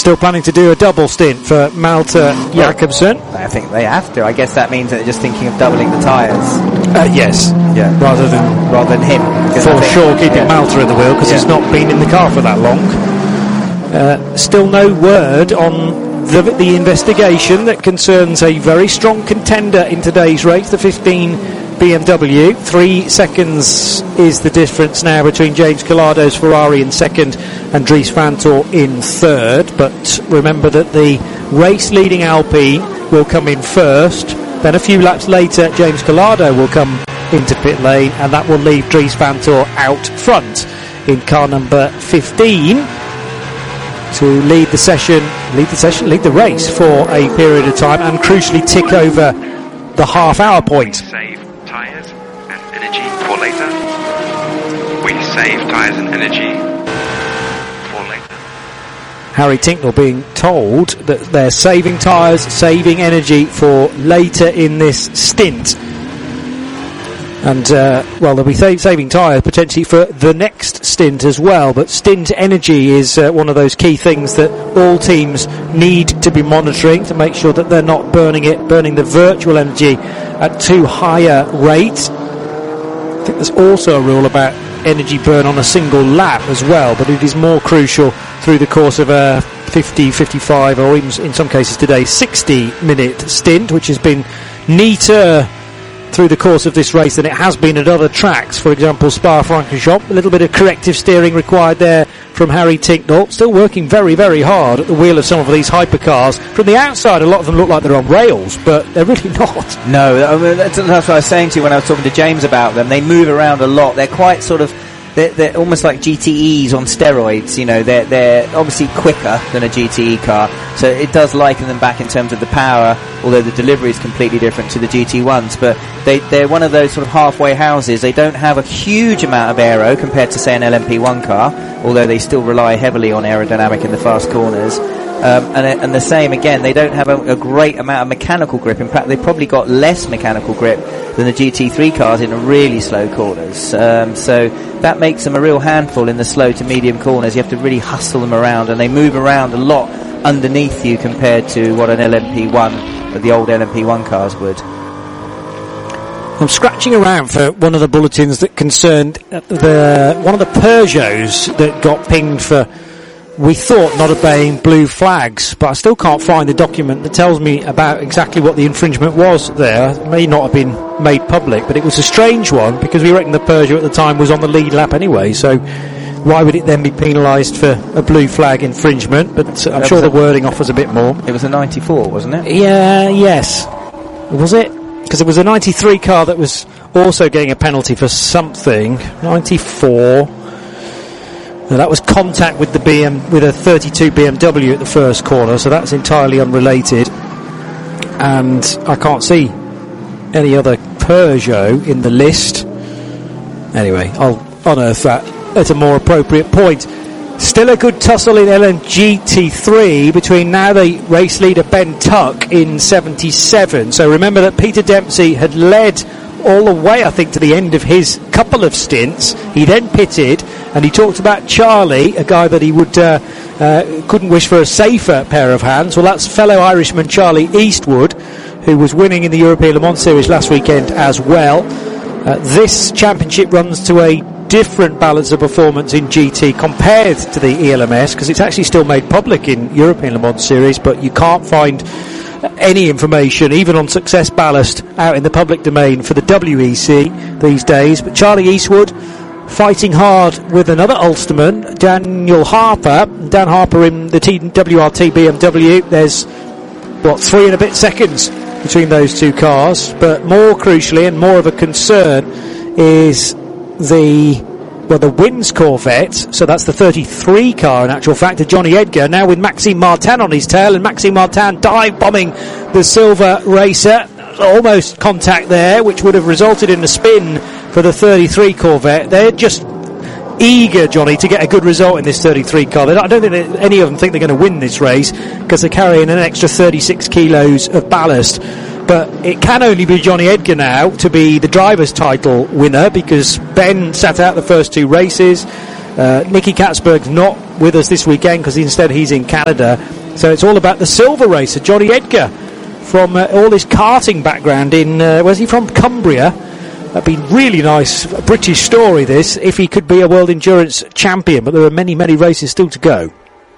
Still planning to do a double stint for Malte Jakobsen. I think they have to. I guess that means that they're just thinking of doubling the tyres. Yes. Yeah. Rather than him. For sure, keeping Malte in the wheel because he's not been in the car for that long. Still no word on the investigation that concerns a very strong contender in today's race, the 15 BMW. 3 seconds is the difference now between James Callardo's Ferrari in second and Dries Vanthoor in third. But remember that the race leading Alpine will come in first, then a few laps later James Callardo will come into pit lane, and that will leave Dries Vanthoor out front in car number 15 to lead the race for a period of time and crucially tick over the half-hour point. Save tyres and energy for later. We save tyres and energy for later. Harry Tincknell being told that they're saving tyres, saving energy for later in this stint. And, they'll be saving tyres potentially for the next stint as well. But stint energy is one of those key things that all teams need to be monitoring to make sure that they're not burning the virtual energy at too higher rate. I think there's also a rule about energy burn on a single lap as well, but it is more crucial through the course of a 50, 55, or even in some cases today 60-minute stint, which has been neater through the course of this race than it has been at other tracks. For example, Spa-Francorchamps, a little bit of corrective steering required there from Harry Tincknell. Still working very, very hard at the wheel of some of these hypercars. From the outside, a lot of them look like they're on rails, but they're really not. No, I mean, that's what I was saying to you when I was talking to James about them. They move around a lot. They're quite sort of... They're almost like GTEs on steroids, you know. They're obviously quicker than a GTE car, so it does liken them back in terms of the power, although the delivery is completely different to the GT1s. But they're one of those sort of halfway houses. They don't have a huge amount of aero compared to, say, an LMP1 car, although they still rely heavily on aerodynamic in the fast corners. And the same again, they don't have a great amount of mechanical grip. In fact, they've probably got less mechanical grip than the GT3 cars in really slow corners. So that makes them a real handful in the slow to medium corners. You have to really hustle them around, and they move around a lot underneath you compared to what an LMP1, the old LMP1 cars would. I'm scratching around for one of the bulletins that concerned one of the Peugeots that got pinged for, we thought, not obeying blue flags, but I still can't find the document that tells me about exactly what the infringement was there. It may not have been made public, but it was a strange one because we reckon the Peugeot at the time was on the lead lap anyway, so why would it then be penalised for a blue flag infringement? But I'm sure the wording offers a bit more. It was a 94, wasn't it? Yeah, yes. Was it? Because it was a 93 car that was also getting a penalty for something. 94... Now that was contact with with a 32 BMW at the first corner, so that's entirely unrelated. And I can't see any other Peugeot in the list. Anyway, I'll unearth that at a more appropriate point. Still a good tussle in LMGT3 between now the race leader Ben Tuck in 77. So remember that Peter Dempsey had led all the way, I think, to the end of his couple of stints. He then pitted, and he talked about Charlie, a guy that he would couldn't wish for a safer pair of hands. Well, that's fellow Irishman Charlie Eastwood, who was winning in the European Le Mans Series last weekend as well. This championship runs to a different balance of performance in GT compared to the ELMS, because it's actually still made public in European Le Mans Series, but you can't find any information, even on success ballast, out in the public domain for the WEC these days. But Charlie Eastwood fighting hard with another Ulsterman, Daniel Harper. Dan Harper in the WRT BMW. There's 3 and a bit seconds between those two cars, but more crucially and more of a concern is the Wins Corvette, so that's the 33 car in actual fact, of Johnny Edgar, now with Maxime Martin on his tail, and Maxime Martin dive bombing the silver racer. Almost contact there, which would have resulted in a spin for the 33 Corvette. They're just eager, Johnny, to get a good result in this 33 car. I don't think any of them think they're going to win this race, because they're carrying an extra 36 kilos of ballast. But it can only be Johnny Edgar now to be the driver's title winner, because Ben sat out the first 2 races. Nicky Katzberg's not with us this weekend because instead he's in Canada. So it's all about the silver racer, Johnny Edgar, from all his karting background in, where's he from? Cumbria. That'd be really nice, British story this, if he could be a World Endurance champion, but there are many, many races still to go.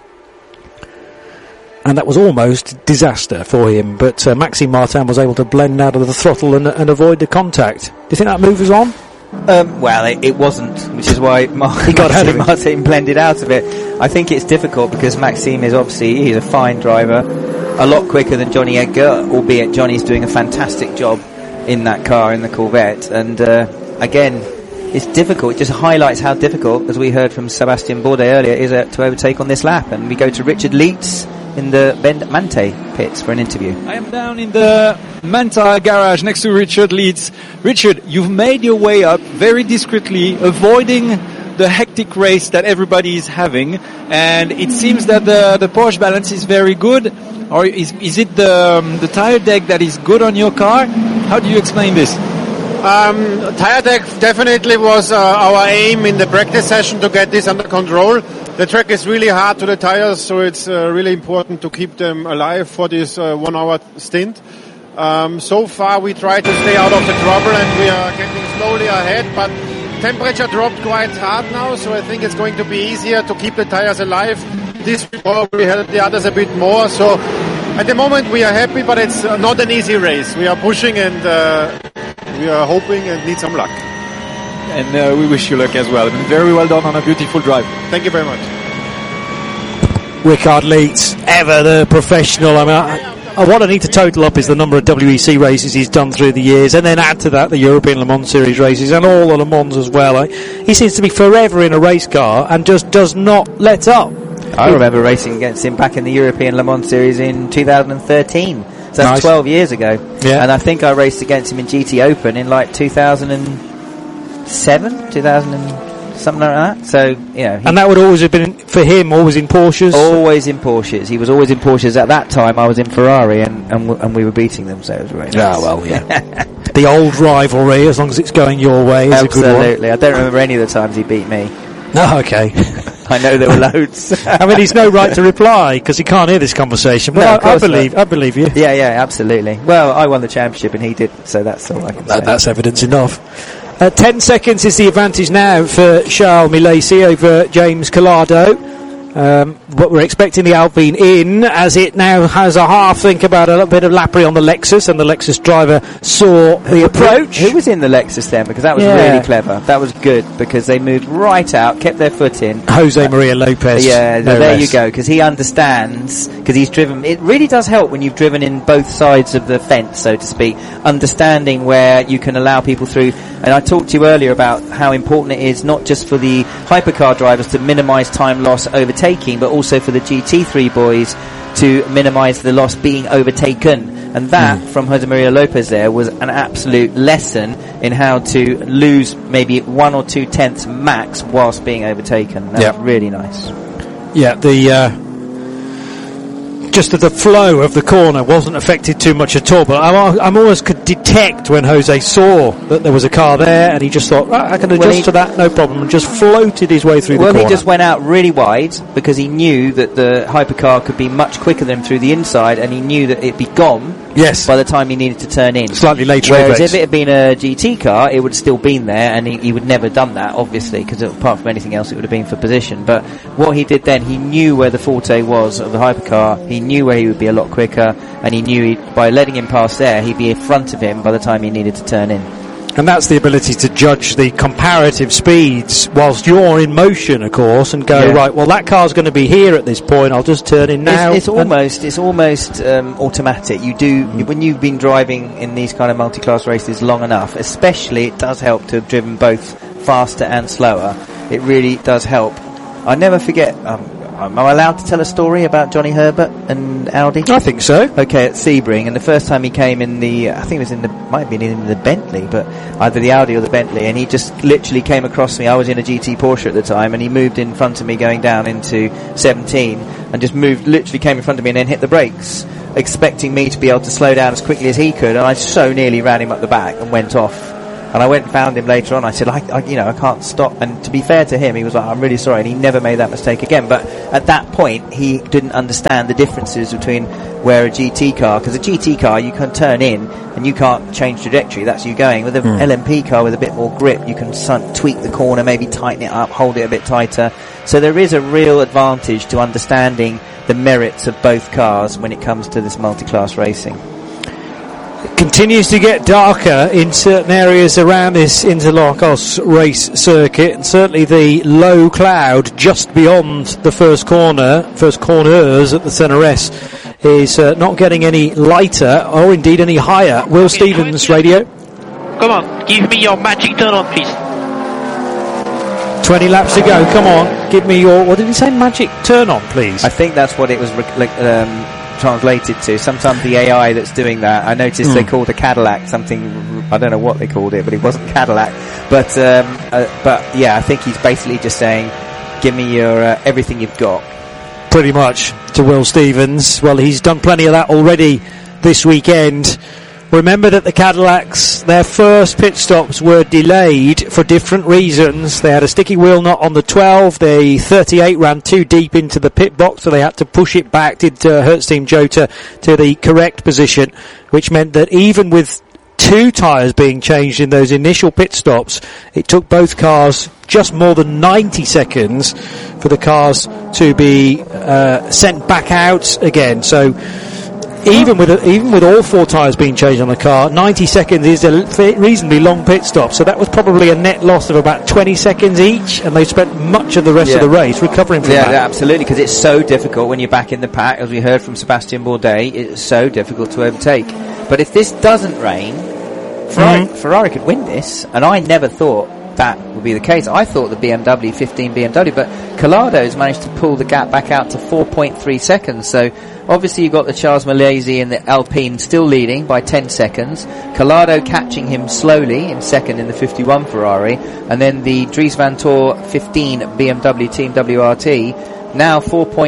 And that was almost disaster for him, but Maxime Martin was able to blend out of the throttle and avoid the contact. Do you think that move was on? Well, it wasn't, which is why Martin blended out of it. I think it's difficult because Maxime is obviously, he's a fine driver, a lot quicker than Johnny Edgar, albeit Johnny's doing a fantastic job in that car, in the Corvette. And again, it's difficult. It just highlights how difficult, as we heard from Sebastian Bourdais earlier, is to overtake on this lap. And we go to Richard Leeds in the Mante pits for an interview. I am down in the Manta garage next to Richard Leeds. Richard, you've made your way up very discreetly, avoiding the hectic race that everybody is having, and it seems that the Porsche balance is very good. Or is it the tire deck that is good on your car? How do you explain this? Tire deck definitely was our aim in the practice session to get this under control. The track is really hard to the tires, so it's really important to keep them alive for this 1 hour stint. So far we try to stay out of the trouble and we are getting slowly ahead, but temperature dropped quite hard now, so I think it's going to be easier to keep the tires alive. This will probably help the others a bit more, so at the moment we are happy, but it's not an easy race. We are pushing and we are hoping and need some luck. And we wish you luck as well. Very well done on a beautiful drive. Thank you very much. Richard Leeds, ever the professional. I mean, what I need to total up is the number of WEC races he's done through the years, and then add to that the European Le Mans Series races and all the Le Mans as well. He seems to be forever in a race car and just does not let up. I remember racing against him back in the European Le Mans Series in 2013. So that's nice. 12 years ago. Yeah. And I think I raced against him in GT Open in like 2007, 2000 and something like that. So, you know. And that would always have been, for him, always in Porsches? Always in Porsches. He was always in Porsches. At that time, I was in Ferrari and we were beating them, so it was very nice. Ah, well, yeah. The old rivalry, as long as it's going your way, is Absolutely. a good one. Absolutely. I don't remember any of the times he beat me. Oh, okay. I know there were loads. I mean, he's no right to reply because he can't hear this conversation. But No, I believe you. Yeah, absolutely. Well, I won the championship and he didn't, so that's all I can say. That's evidence enough. 10 seconds is the advantage now for Charles Milesi over James Collado. But we're expecting the Alpine in, as it now has a half think about a bit of Lapri on the Lexus, and the Lexus driver saw the approach. Who was in the Lexus then? Because that was really clever. That was good because they moved right out, kept their foot in. Jose Maria Lopez. Yeah, there you go, because he understands, because he's driven. It really does help when you've driven in both sides of the fence, so to speak, understanding where you can allow people through. And I talked to you earlier about how important it is not just for the hypercar drivers to minimise time loss overtaking, but also for the GT3 boys to minimise the loss being overtaken. And that, from Jose Maria Lopez there, was an absolute lesson in how to lose maybe 1 or 2 tenths max whilst being overtaken. That was really nice. Yeah, just the flow of the corner wasn't affected too much at all, but I almost could detect when Jose saw that there was a car there, and he just thought, I can adjust to that, no problem, and just floated his way through the corner. Well, he just went out really wide because he knew that the hypercar could be much quicker than him through the inside, and he knew that it'd be gone by the time he needed to turn in. Slightly later. Whereas if it had been a GT car, it would have still been there, and he would never have done that, obviously, because apart from anything else, it would have been for position. But what he did then, he knew where the forte was of the hypercar, he knew where he would be a lot quicker, and he knew by letting him pass there, he'd be in front of him by the time he needed to turn in. And that's the ability to judge the comparative speeds whilst you're in motion, of course, and go, right, well, that car's going to be here at this point, I'll just turn in now. It's almost automatic. You do, when you've been driving in these kind of multi-class races long enough, especially, it does help to have driven both faster and slower. It really does help. I never forget, am I allowed to tell a story about Johnny Herbert and Audi? I think so. Okay, at Sebring, and the first time he came in the, I think it was might have been in the Bentley, but either the Audi or the Bentley, and he just literally came across me. I was in a GT Porsche at the time, and he moved in front of me going down into 17, and just literally came in front of me and then hit the brakes, expecting me to be able to slow down as quickly as he could, and I so nearly ran him up the back and went off. And I went and found him later on. I said, I can't stop. And to be fair to him, he was like, I'm really sorry. And he never made that mistake again. But at that point, he didn't understand the differences between where a GT car, because a GT car, you can turn in and you can't change trajectory. That's you going. With an LMP car with a bit more grip, you can tweak the corner, maybe tighten it up, hold it a bit tighter. So there is a real advantage to understanding the merits of both cars when it comes to this multi-class racing. Continues to get darker in certain areas around this Interlagos race circuit, and certainly the low cloud just beyond the first corners at the CNRS is not getting any lighter or indeed any higher. Will Stevens, radio. Come on, give me your magic turn on, please. 20 laps to go, come on, give me your, what did he say, magic turn on, please? I think that's what it was translated to. Sometimes the AI that's doing that, I noticed they called a Cadillac something, I don't know what they called it, but it wasn't Cadillac. But yeah, I think he's basically just saying, give me your everything you've got. Pretty much to Will Stevens. Well, he's done plenty of that already this weekend. Remember that the Cadillacs, their first pit stops were delayed for different reasons. They had a sticky wheel knot on the 12. The 38 ran too deep into the pit box, so they had to push it back, did Hertz Team Jota, to the correct position, which meant that even with 2 tyres being changed in those initial pit stops, it took both cars just more than 90 seconds for the cars to be sent back out again. So even with all 4 tyres being changed on the car, 90 seconds is a reasonably long pit stop. So that was probably a net loss of about 20 seconds each, and they spent much of the rest of the race recovering from that. Yeah, absolutely, because it's so difficult when you're back in the pack, as we heard from Sebastian Bourdais. It's so difficult to overtake. But if this doesn't rain, Ferrari could win this, and I never thought that would be the case. I thought the 15 BMW, but Collado managed to pull the gap back out to 4.3 seconds. So obviously you've got the Charles Malaysia and the Alpine still leading by 10 seconds. Collado catching him slowly in second in the 51 Ferrari, and then the Dries Vanthoor 15 BMW Team WRT now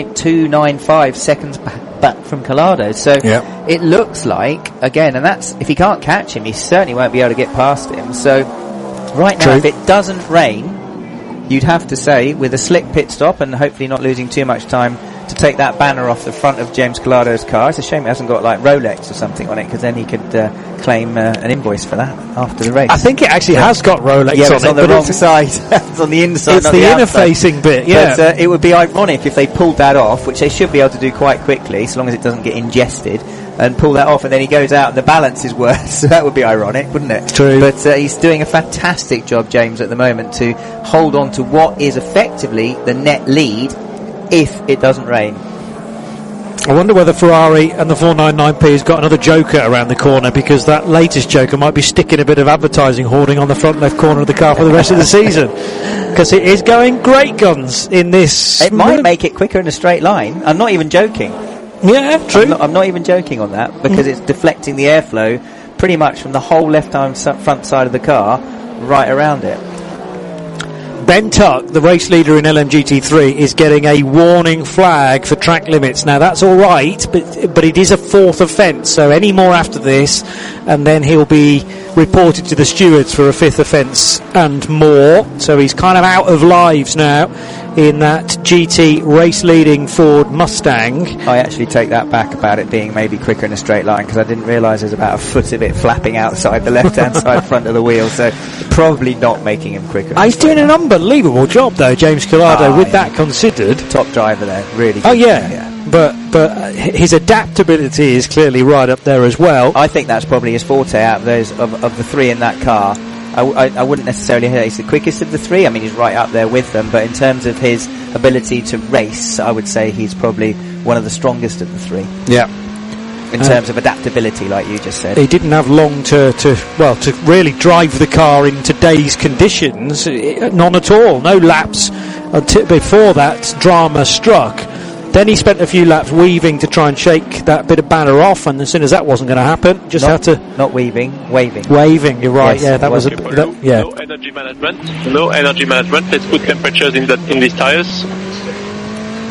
4.295 seconds back from Collado. So it looks like, again, and that's, if he can't catch him, he certainly won't be able to get past him. So right now, if it doesn't rain, you'd have to say, with a slick pit stop and hopefully not losing too much time, to take that banner off the front of James Collado's car. It's a shame it hasn't got like Rolex or something on it, because then he could claim an invoice for that after the race. I think it actually has got Rolex on it. It's on the wrong side. It's on the inside. It's the inner-facing bit, But it would be ironic if they pulled that off, which they should be able to do quite quickly, so long as it doesn't get ingested, and pull that off, and then he goes out and the balance is worse. So that would be ironic, wouldn't it? True. But he's doing a fantastic job, James, at the moment, to hold on to what is effectively the net lead if it doesn't rain. I wonder whether Ferrari and the 499P has got another joker around the corner, because that latest joker might be sticking a bit of advertising hoarding on the front left corner of the car for the rest of the season, because it is going great guns in this. It might make it quicker in a straight line. I'm not even joking. Yeah, true. I'm not even joking on that, because it's deflecting the airflow pretty much from the whole left-hand front side of the car right around it. Ben Tuck, the race leader in LMGT3, is getting a warning flag for track limits. Now that's all right, but it is a 4th offence, so any more after this, and then he'll be reported to the stewards for a 5th offence and more. So he's kind of out of lives now in that GT race-leading Ford Mustang. I actually take that back about it being maybe quicker in a straight line, because I didn't realise there's about a foot of it flapping outside the left-hand side front of the wheel, so probably not making him quicker. He's doing an unbelievable job though, James Collado, with that considered. Top driver there, really good. Oh yeah. But his adaptability is clearly right up there as well. I think that's probably his forte out of those of the 3 in that car. I wouldn't necessarily say he's the quickest of the 3. I mean, he's right up there with them, but in terms of his ability to race, I would say he's probably one of the strongest of the 3. Yeah. In terms of adaptability, like you just said. He didn't have long to really drive the car in today's conditions. None at all. No laps before that drama struck. Then he spent a few laps weaving to try and shake that bit of banner off, and as soon as that wasn't going to happen, had to... Not weaving, waving. Waving, you're right, yes, that was a... No energy management. No energy management. Let's put temperatures in these tyres.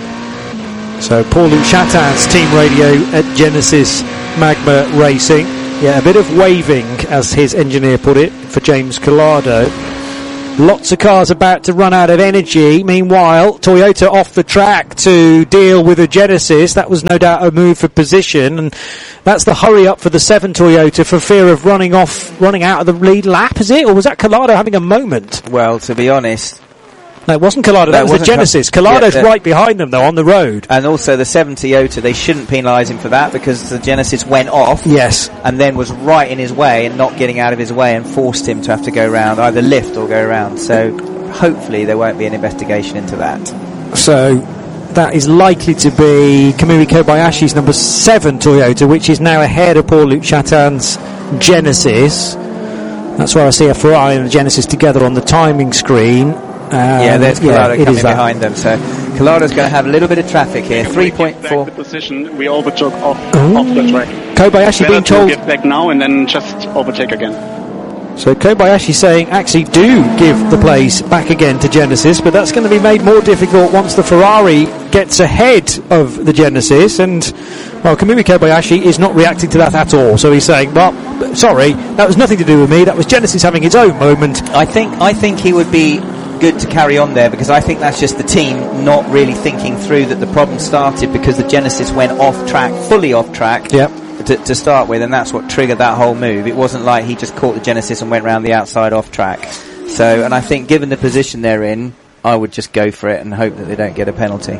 So Paul-Luc Chatin's team radio at Genesis Magma Racing. Yeah, a bit of waving, as his engineer put it, for James Collado. Lots of cars about to run out of energy. Meanwhile, Toyota off the track to deal with a Genesis. That was no doubt a move for position, and that's the hurry up for the 7 Toyota for fear of running out of the lead lap, is it? Or was that Collado having a moment? Well, to be honest... No, it wasn't Collado, that was the Genesis. Collado's right behind them, though, on the road. And also the 7 Toyota, they shouldn't penalise him for that because the Genesis went off. Yes. And then was right in his way and not getting out of his way and forced him to have to go round, either lift or go round. So hopefully there won't be an investigation into that. So that is likely to be Kamui Kobayashi's number 7 Toyota, which is now ahead of Paul-Luc Chatin's Genesis. That's where I see a Ferrari and a Genesis together on the timing screen. There's Collado coming behind them. So Collado's going to have a little bit of traffic here. 3.4. The position we overtook off the track. Kobayashi being told get back now and then just overtake again. So Kobayashi saying actually do give the place back again to Genesis, but that's going to be made more difficult once the Ferrari gets ahead of the Genesis. And well, Kamui Kobayashi is not reacting to that at all. So he's saying, well, sorry, that was nothing to do with me. That was Genesis having its own moment. I think he would be good to carry on there, because I think that's just the team not really thinking through that the problem started because the Genesis went off track, fully off track to start with, and that's what triggered that whole move. It wasn't like he just caught the Genesis and went round the outside off track. So, and I think given the position they're in, I would just go for it and hope that they don't get a penalty.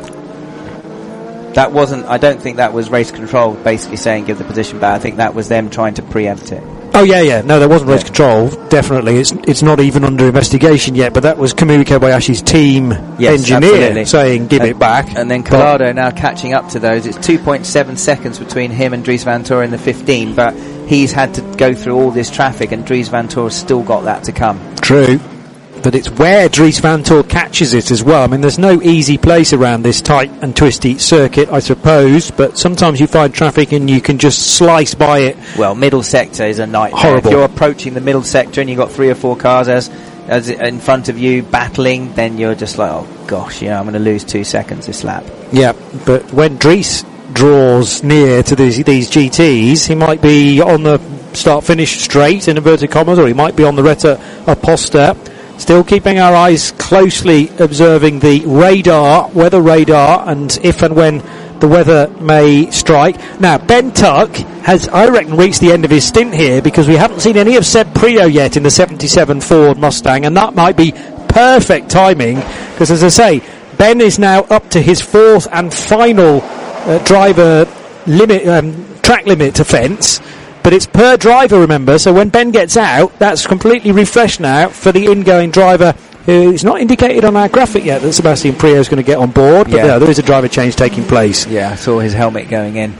I don't think that was race control basically saying give the position back. I think that was them trying to preempt it. Oh yeah. No, there wasn't race control. Definitely, it's not even under investigation yet. But that was Kamui Kobayashi's team engineer saying give it back. And then Collado now catching up to those. It's 2.7 seconds between him and Dries Vanthoor in the 15. But he's had to go through all this traffic, and Dries Vanthoor's still got that to come. True. But it's where Dries Vanthoor catches it as well. I mean, there's no easy place around this tight and twisty circuit, I suppose, but sometimes you find traffic and you can just slice by it. Well, middle sector is a nightmare. Horrible. If you're approaching the middle sector and you've got 3 or 4 cars as in front of you battling, then you're just like, oh gosh, I'm going to lose 2 seconds this lap. Yeah, but when Dries draws near to these GTs, he might be on the start-finish straight, in inverted commas, or he might be on the Retta Oposta. Still keeping our eyes closely observing the weather radar, and if and when the weather may strike. Now, Ben Tuck has, I reckon, reached the end of his stint here, because we haven't seen any of Seb Priaulx yet in the 77 Ford Mustang, and that might be perfect timing, because as I say, Ben is now up to his 4th and final driver limit, track limit offence. But it's per driver, remember, so when Ben gets out, that's completely refreshed now for the ingoing driver, who is not indicated on our graphic yet that Sebastian Priaulx is going to get on board, but there is a driver change taking place. Yeah, I saw his helmet going in.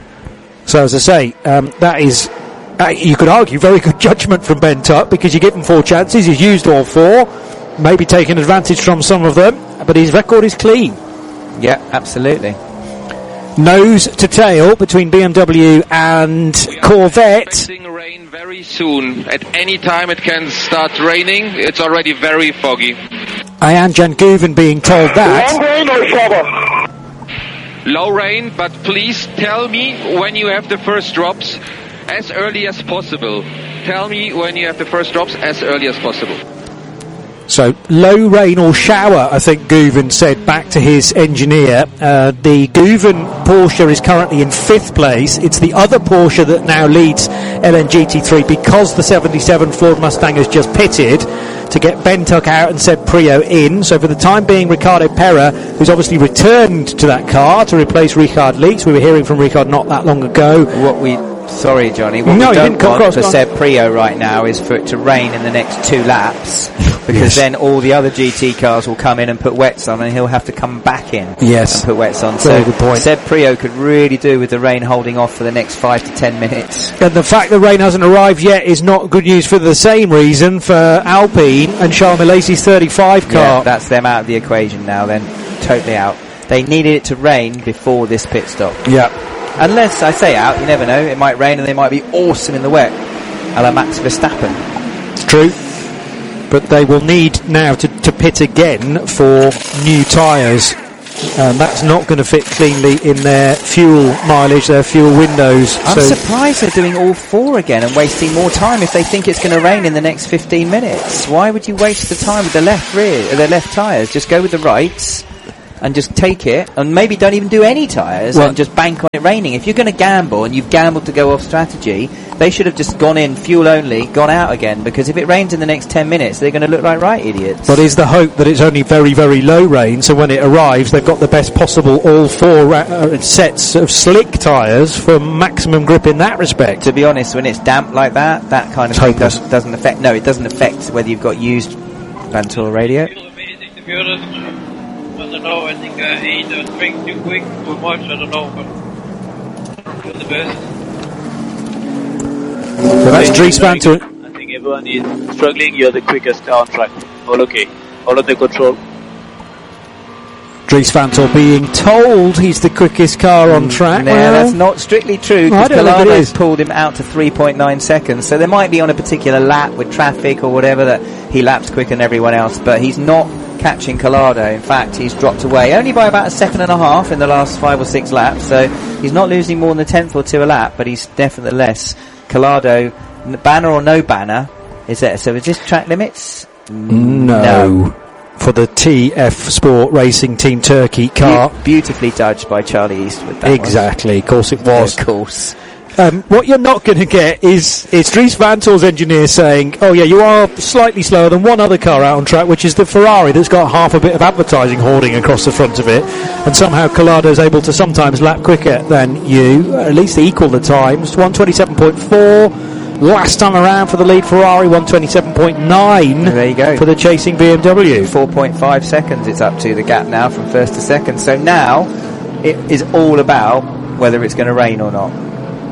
So as I say, that is, you could argue, very good judgment from Ben Tuck, because you give him 4 chances, he's used all 4, maybe taken advantage from some of them, but his record is clean. Yeah, absolutely. Nose to tail between BMW and Corvette. Expecting rain very soon. At any time it can start raining. It's already very foggy. Ayhan Janguven being told that. Long rain or shower? Low rain, but please tell me when you have the first drops as early as possible. Tell me when you have the first drops as early as possible. So, low rain or shower, I think Guven said back to his engineer. The Guven Porsche is currently in 5th place. It's the other Porsche that now leads LMGT3, because the 77 Ford Mustang has just pitted to get Ben Tuck out and Seb Priaulx in. So for the time being, Ricardo Pera, who's obviously returned to that car to replace Richard Lietz. We were hearing from Richard not that long ago. Sorry, Johnny. What we don't want for Seb Priaulx right now is for it to rain in the next 2 laps, because then all the other GT cars will come in and put wets on, and he'll have to come back in and put wets on. Very good point. Seb Priaulx could really do with the rain holding off for the next 5 to 10 minutes. And the fact that rain hasn't arrived yet is not good news for the same reason for Alpine and Charles Milesi's 35 car. Yeah, that's them out of the equation now then. Totally out. They needed it to rain before this pit stop. Yeah. Unless, I say out, you never know, it might rain and they might be awesome in the wet, a la Max Verstappen. It's true. But they will need now to pit again for new tyres. That's not going to fit cleanly in their fuel mileage, their fuel windows. I'm surprised they're doing all 4 again and wasting more time if they think it's going to rain in the next 15 minutes. Why would you waste the time with the left tyres? Just go with the rights and just take it, and maybe don't even do any tyres and just bank on it raining. If you're going to gamble, and you've gambled to go off strategy, they should have just gone in fuel only, gone out again, because if it rains in the next 10 minutes, they're going to look like right idiots. But is the hope that it's only very, very low rain, so when it arrives, they've got the best possible all 4 sets of slick tyres for maximum grip in that respect? To be honest, when it's damp like that kind of thing doesn't affect. No, it doesn't affect whether you've got used Vanthoor radio. I don't know, I think I ate or drank too quick, too much, I don't know, but you're the best. So that's Dries Vanthoor. I think everyone is struggling, you're the quickest car on track. All okay, all under control. Dries Vanthoor being told he's the quickest car on track. No, that's not strictly true, because Collado pulled him out to 3.9 seconds, so there might be on a particular lap with traffic or whatever that he laps quicker than everyone else, but he's not catching Collado. In fact, he's dropped away only by about 1.5 seconds in the last 5 or 6 laps, so he's not losing more than a tenth or 2 a lap, but he's nevertheless Collado, banner or no banner, is there? So is this track limits? No. For the TF Sport Racing Team Turkey car. Beautifully judged by Charlie Eastwood. Exactly, of course it was. Of course. What you're not going to get is Dries Vanthoor's engineer saying, oh yeah, you are slightly slower than one other car out on track, which is the Ferrari that's got half a bit of advertising hoarding across the front of it, and somehow Collado's able to sometimes lap quicker than you, at least equal the times. 127.4 last time around for the lead Ferrari, 127.9 there you go. For the chasing BMW. 4.5 seconds it's up to the gap now from first to second, so now it is all about whether it's going to rain or not.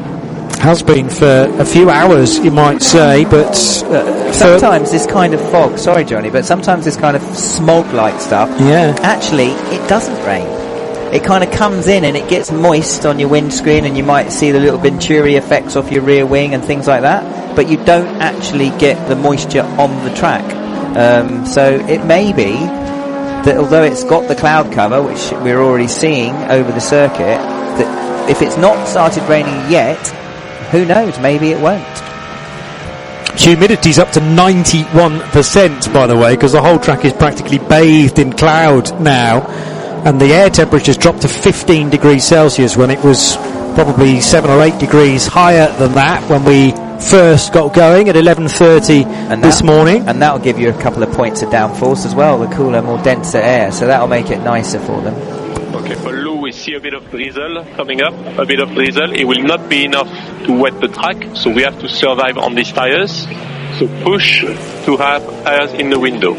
Has been for a few hours, you might say, but sometimes this kind of fog, sorry Johnny, but sometimes this kind of smog-like stuff, actually it doesn't rain. It kind of comes in and it gets moist on your windscreen, and you might see the little Venturi effects off your rear wing and things like that, but you don't actually get the moisture on the track. So it may be that although it's got the cloud cover, which we're already seeing over the circuit, that if it's not started raining yet, who knows, maybe it won't. Humidity's up to 91%, by the way, because the whole track is practically bathed in cloud now, and the air temperature's dropped to 15 degrees Celsius when it was probably 7 or 8 degrees higher than that when we first got going at 11:30 this morning. And that'll give you a couple of points of downforce as well, the cooler, more denser air, so that'll make it nicer for them. Okay, for Lou, we see a bit of drizzle coming up, a bit of drizzle. It will not be enough to wet the track, so we have to survive on these tires. So push to have tires in the window.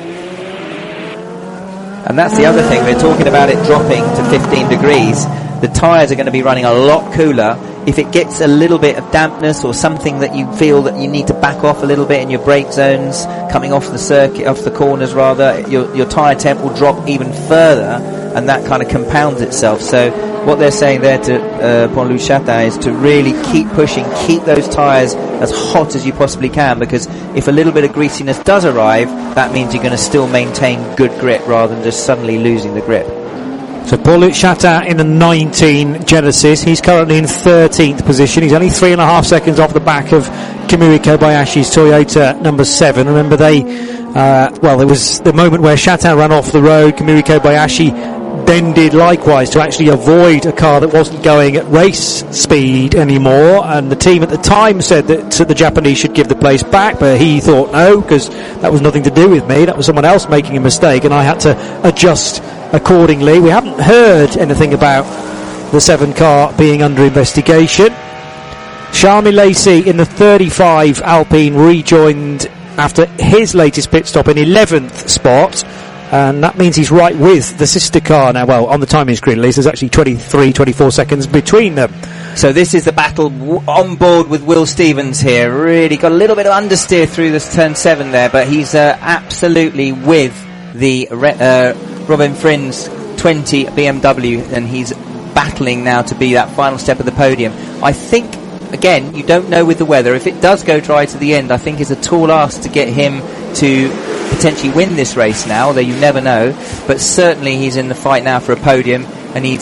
And that's the other thing, we're talking about it dropping to 15 degrees. The tyres are going to be running a lot cooler. If it gets a little bit of dampness or something that you feel that you need to back off a little bit in your brake zones, coming off the circuit, off the corners rather, your tyre temp will drop even further, and that kind of compounds itself. So what they're saying there to Pont-Louis Chatin is to really keep pushing, keep those tyres as hot as you possibly can, because if a little bit of greasiness does arrive, that means you're going to still maintain good grip rather than just suddenly losing the grip. So Pont-Louis Chatin in a 19 Genesis. He's currently in 13th position. He's only 3.5 seconds off the back of Kamui Kobayashi's Toyota number 7. Remember there was the moment where Chatin ran off the road. Kamui Kobayashi then did likewise to actually avoid a car that wasn't going at race speed anymore, and the team at the time said that the Japanese should give the place back, but he thought no, because that was nothing to do with me, that was someone else making a mistake, and I had to adjust accordingly. We haven't heard anything about the 7 car being under investigation. Charles Lacey in the 35 Alpine rejoined after his latest pit stop in 11th spot, and that means he's right with the sister car now. Well, on the timing screen at least, there's actually 24 seconds between them. So this is the battle on board with Will Stevens here. Really got a little bit of understeer through this turn 7 there, but he's absolutely with the Robin Frinn's 20 BMW, and he's battling now to be that final step of the podium. I think again, you don't know with the weather. If it does go dry to the end, I think it's a tall ask to get him to potentially win this race now, although you never know. But certainly he's in the fight now for a podium, and he's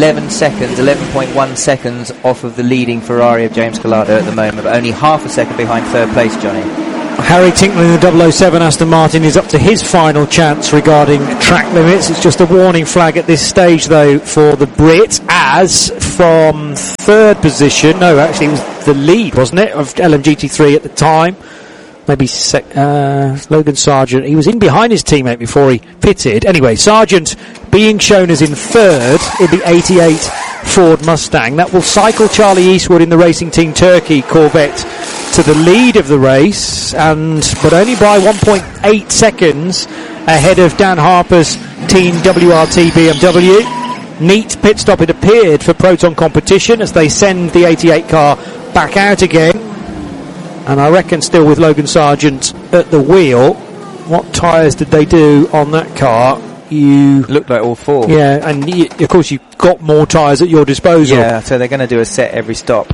11.1 seconds off of the leading Ferrari of James Calado at the moment, but only half a second behind third place, Johnny. Harry Tinkley in the 007 Aston Martin is up to his final chance regarding track limits. It's just a warning flag at this stage, though, for the Brit, as from third position, no, actually it was the lead, wasn't it, of LMGT3 at the time. Maybe Logan Sargent. He was in behind his teammate before he pitted. Anyway, Sargent being shown as in third in the 88 Ford Mustang. That will cycle Charlie Eastwood in the Racing Team Turkey Corvette to the lead of the race, but only by 1.8 seconds ahead of Dan Harper's Team WRT BMW. Neat pit stop, it appeared, for Proton Competition as they send the 88 car back out again. And I reckon still with Logan Sargent at the wheel. What tyres did they do on that car? You looked like all four. Yeah, and of course you've got more tyres at your disposal. Yeah, so they're going to do a set every stop.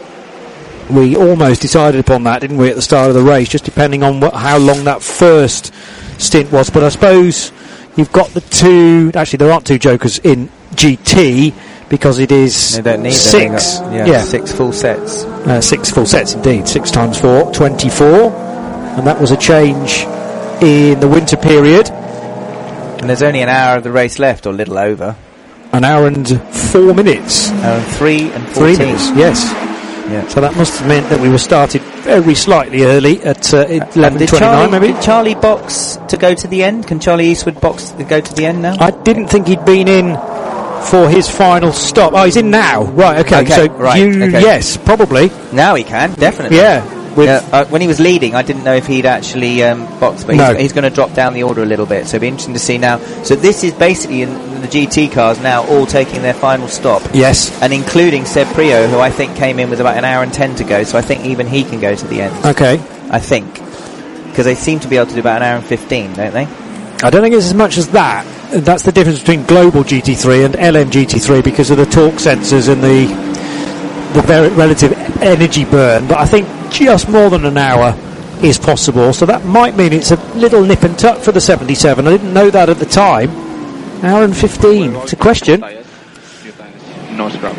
We almost decided upon that, didn't we, at the start of the race, just depending on how long that first stint was. But I suppose you've got the two... Actually, there aren't two jokers in GT, because it is they don't need 6. 6 full sets. 6 full sets, indeed. 6 times 4, 24. And that was a change in the winter period. And there's only an hour of the race left, or a little over. An hour and 4 minutes. Hour and 3 and 14. 3 minutes, yes. Yeah. So that must have meant that we were started very slightly early at 11:29, maybe. Did Charlie box to go to the end? Can Charlie Eastwood box to go to the end now? I didn't think he'd been in for his final stop. Oh, he's in now. Right, okay. Yes, probably. Now he can, definitely. Yeah. When he was leading, I didn't know if he'd actually boxed, but he's going to drop down the order a little bit, so it'll be interesting to see now. So this is basically in the GT cars now all taking their final stop. Yes. And including Seb Prio, who I think came in with about an hour and 10 to go, so I think even he can go to the end. Okay. I think. Because they seem to be able to do about an hour and 15, don't they? I don't think it's as much as that. That's the difference between Global GT3 and LM GT3 because of the torque sensors and the very relative energy burn. But I think just more than an hour is possible. So that might mean it's a little nip and tuck for the 77. I didn't know that at the time. Hour and 15. It's a question. No scrap.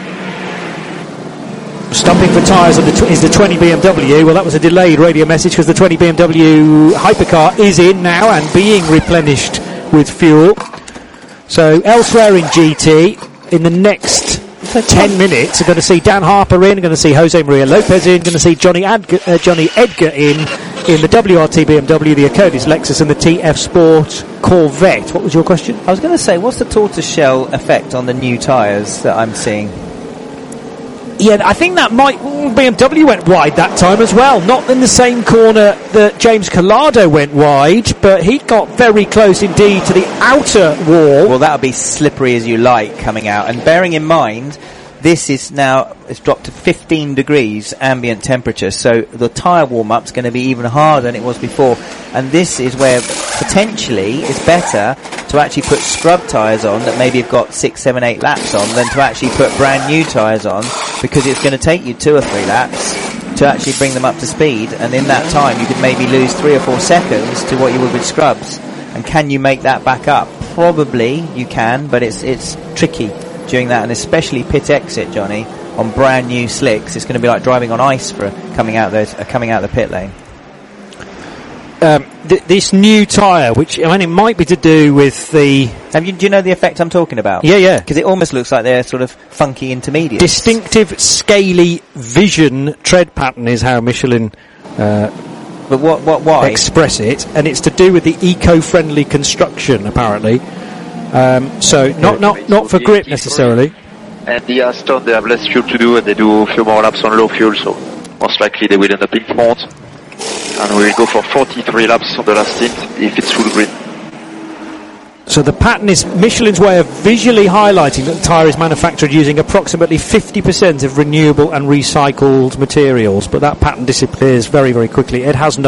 Stopping for tyres is the 20 BMW. Well, that was a delayed radio message because the 20 BMW hypercar is in now and being replenished with fuel. So elsewhere in GT, in the next 10 minutes, we're going to see Dan Harper in, going to see Jose Maria Lopez in, going to see Johnny Edgar in the WRT BMW, the Acodis Lexus and the TF Sport Corvette. What was your question? I was going to say, what's the tortoiseshell effect on the new tyres that I'm seeing? Yeah, I think that BMW went wide that time as well. Not in the same corner that James Calado went wide, but he got very close indeed to the outer wall. Well, that'll be slippery as you like coming out. And bearing in mind, this is now, it's dropped to 15 degrees ambient temperature, so the tyre warm-up's going to be even harder than it was before. And this is where potentially it's better to actually put scrub tyres on that maybe have got 6, 7, 8 laps on than to actually put brand new tyres on, because it's going to take you 2 or 3 laps to actually bring them up to speed, and in that time you could maybe lose 3 or 4 seconds to what you would with scrubs. And can you make that back up? Probably you can, but it's tricky during that, and especially pit exit, Johnny, on brand new slicks. It's going to be like driving on ice for coming out the pit lane. This new tyre, which I mean, it might be to do with the... Do you know the effect I'm talking about? Yeah. Because it almost looks like they're sort of funky intermediates. Distinctive, scaly vision tread pattern is how Michelin but why? express it, and it's to do with the eco-friendly construction, apparently. So not for grip necessarily. And the Aston, they have less fuel to do, and they do a few more laps on low fuel, so most likely they will end up in front. And we will go for 43 laps on the last stint if it's full green. So the pattern is Michelin's way of visually highlighting that the tyre is manufactured using approximately 50% of renewable and recycled materials, but that pattern disappears very, very quickly. It has no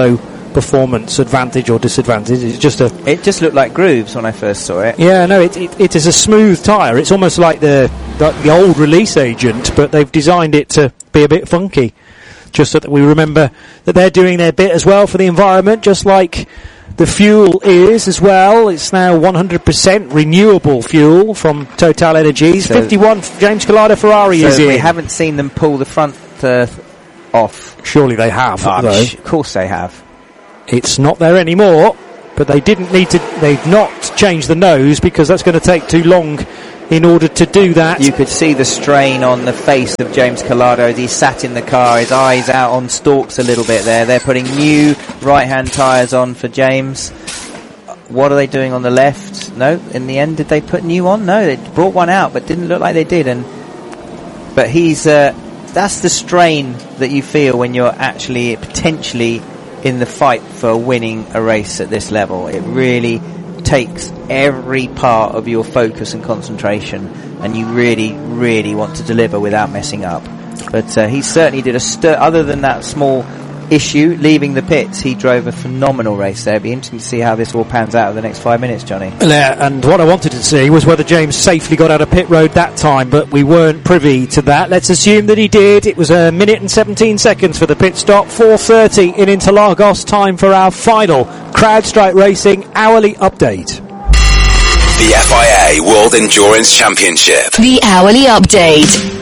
performance advantage or disadvantage. It's just It just looked like grooves when I first saw it. Yeah, no, it is a smooth tyre. It's almost like the old release agent, but they've designed it to be a bit funky, just so that we remember that they're doing their bit as well for the environment, just like the fuel is as well. It's now 100% renewable fuel from Total Energies. So 51 James Calado Ferrari is in. We haven't seen them pull the front off. Surely they have, though. Of course they have. It's not there anymore, but they didn't need to. They've not changed the nose because that's going to take too long in order to do that. You could see the strain on the face of James Calado as he sat in the car, his eyes out on stalks a little bit there. They're putting new right-hand tyres on for James. What are they doing on the left? No, in the end, did they put new on? No, they brought one out, but didn't look like they did. But he's that's the strain that you feel when you're actually potentially in the fight for winning a race at this level. It really takes every part of your focus and concentration, and you really, really want to deliver without messing up. But he certainly did other than that small issue leaving the pits, he drove a phenomenal race there. It'd be interesting to see how this all pans out in the next 5 minutes, Johnny. Yeah, and what I wanted to see was whether James safely got out of pit road that time, but we weren't privy to that. Let's assume that he did. It was 1 minute and 17 seconds for the pit stop. 4:30 in Interlagos, time for our final CrowdStrike Racing hourly update. The FIA World Endurance Championship. The hourly update.